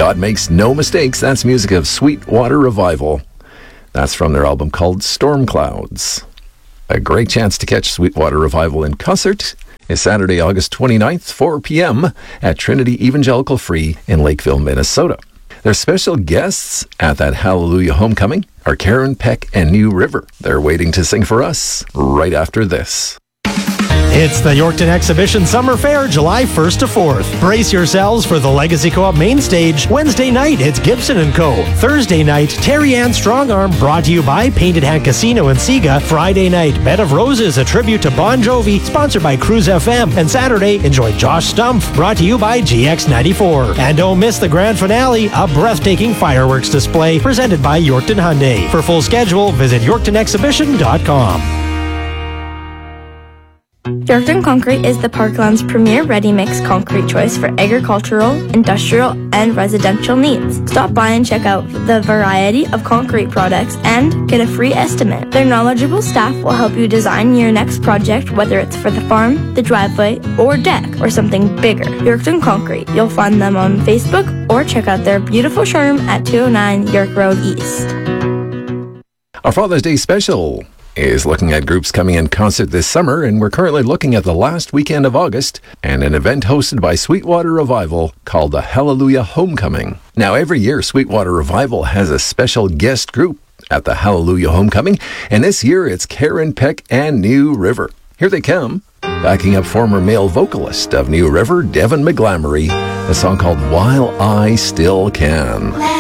God Makes No Mistakes. That's music of Sweetwater Revival. That's from their album called Storm Clouds. A great chance to catch Sweetwater Revival in concert is Saturday, August 29th, 4 p.m. at Trinity Evangelical Free in Lakeville, Minnesota. Their special guests at that Hallelujah Homecoming are Karen Peck and New River. They're waiting to sing for us right after this. It's the Yorkton Exhibition Summer Fair, July 1st to 4th. Brace yourselves for the Legacy Co-op main stage. Wednesday night, it's Gibson & Co. Thursday night, Terry Ann Strongarm, brought to you by Painted Hand Casino and Sega. Friday night, Bed of Roses, a tribute to Bon Jovi, sponsored by Cruise FM. And Saturday, enjoy Josh Stumpf, brought to you by GX94. And don't miss the grand finale, a breathtaking fireworks display presented by Yorkton Hyundai. For full schedule, visit YorktonExhibition.com. Yorkton Concrete is the Parkland's premier ready-mix concrete choice for agricultural, industrial, and residential needs. Stop by and check out the variety of concrete products and get a free estimate. Their knowledgeable staff will help you design your next project, whether it's for the farm, the driveway, or deck, or something bigger. Yorkton Concrete. You'll find them on Facebook or check out their beautiful showroom at 209 York Road East. Our Father's Day special is looking at groups coming in concert this summer, and we're currently looking at the last weekend of August and an event hosted by Sweetwater Revival called the Hallelujah Homecoming. Now, every year, Sweetwater Revival has a special guest group at the Hallelujah Homecoming, and this year it's Karen Peck and New River. Here they come, backing up former male vocalist of New River, Devin McGlamory, a song called While I Still Can.